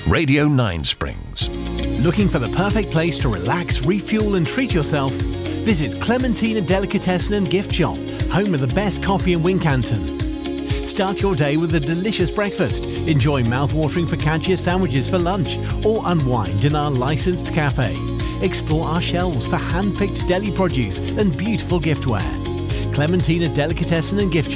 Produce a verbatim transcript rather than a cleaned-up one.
Radio Nine Springs. Looking for the perfect place to relax, refuel and treat yourself? Visit Clementina Delicatessen and Gift Shop, home of the best coffee in Wincanton. Start your day with a delicious breakfast, enjoy mouth-watering focaccia sandwiches for lunch, or unwind in our licensed cafe. Explore our shelves for hand-picked deli produce and beautiful giftware. Clementina Delicatessen and Gift Shop.